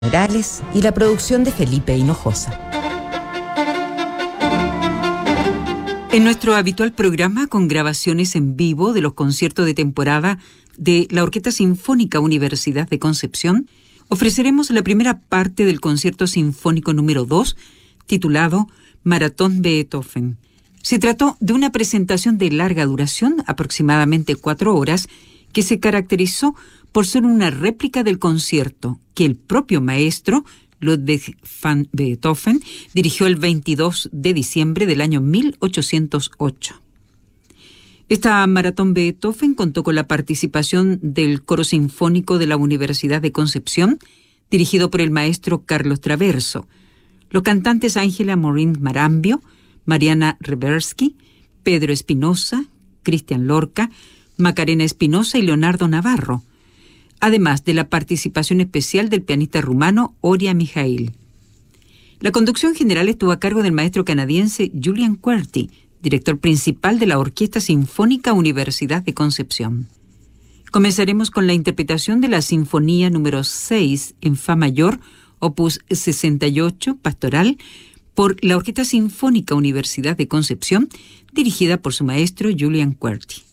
Morales y la producción de Felipe Hinojosa. En nuestro habitual programa con grabaciones en vivo de los conciertos de temporada de la Orquesta Sinfónica Universidad de Concepción, ofreceremos la primera parte del concierto sinfónico número 2, titulado Maratón Beethoven. Se trató de una presentación de larga duración, aproximadamente 4 horas, que se caracterizó por ser una réplica del concierto que el propio maestro Ludwig van Beethoven dirigió el 22 de diciembre del año 1808. Esta Maratón Beethoven contó con la participación del Coro Sinfónico de la Universidad de Concepción, dirigido por el maestro Carlos Traverso, los cantantes Ángela Morín Marambio, Mariana Reversky, Pedro Espinosa, Cristian Lorca, Macarena Espinosa y Leonardo Navarro, además de la participación especial del pianista rumano Oria Mijail. La conducción general estuvo a cargo del maestro canadiense Julian Querty, director principal de la Orquesta Sinfónica Universidad de Concepción. Comenzaremos con la interpretación de la Sinfonía número 6 en Fa mayor, opus 68, pastoral, por la Orquesta Sinfónica Universidad de Concepción, dirigida por su maestro Julian Querty.